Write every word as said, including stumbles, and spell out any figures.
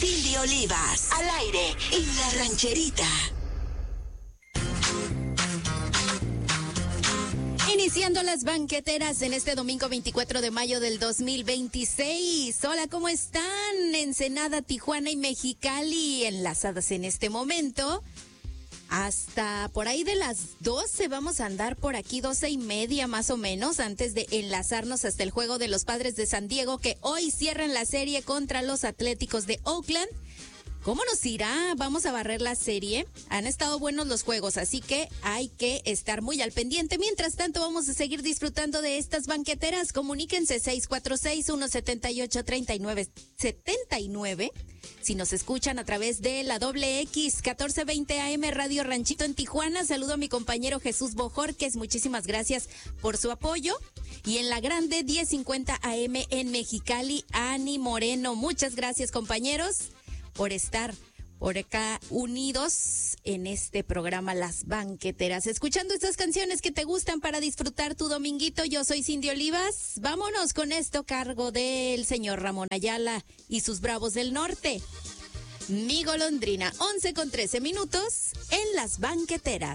Cindy Olivas, al aire en La Rancherita. Iniciando las banqueteras en este domingo veinticuatro de mayo del dos mil veintiséis. Hola, ¿cómo están? Ensenada, Tijuana y Mexicali enlazadas en este momento. Hasta por ahí de las doce vamos a andar por aquí, doce y media más o menos, antes de enlazarnos hasta el juego de los Padres de San Diego, que hoy cierran la serie contra los Atléticos de Oakland. ¿Cómo nos irá? Vamos a barrer la serie. Han estado buenos los juegos, así que hay que estar muy al pendiente. Mientras tanto, vamos a seguir disfrutando de estas banqueteras. Comuníquense seis cuatro seis, uno siete ocho, tres nueve siete nueve. Si nos escuchan a través de la doble X catorce veinte A M Radio Ranchito en Tijuana, saludo a mi compañero Jesús Bojorquez. Muchísimas gracias por su apoyo. Y en la grande diez cincuenta A M en Mexicali, Ani Moreno. Muchas gracias, compañeros, por estar por acá unidos en este programa Las Banqueteras, escuchando estas canciones que te gustan para disfrutar tu dominguito. Yo soy Cindy Olivas. Vámonos con esto, cargo del señor Ramón Ayala y sus Bravos del Norte. Mi golondrina, once con trece minutos en Las Banqueteras.